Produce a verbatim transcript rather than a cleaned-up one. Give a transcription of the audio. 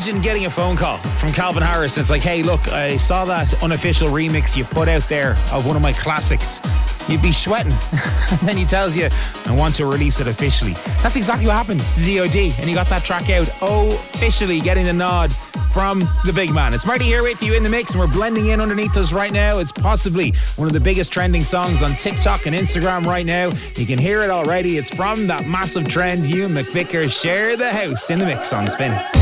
imagine getting a phone call from Calvin Harris and it's like, hey, look, I saw that unofficial remix you put out there of one of my classics. You'd be sweating. And then he tells you, I want to release it officially. That's exactly what happened to D O D, and he got that track out officially, getting the nod from the big man. It's Marty here with you in the mix, and we're blending in underneath us right now. It's possibly one of the biggest trending songs on TikTok and Instagram right now. You can hear it already. It's from that massive trend. Ewan McVicker, Share the House in the mix on Spin.